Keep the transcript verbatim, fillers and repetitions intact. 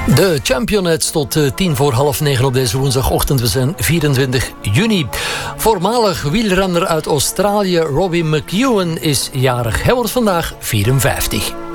De Championets tot uh, tien voor half negen op deze woensdagochtend. We zijn vierentwintig juni. Voormalig wielrenner uit Australië Robbie McEwen is jarig. Hij wordt vandaag vierenvijftig.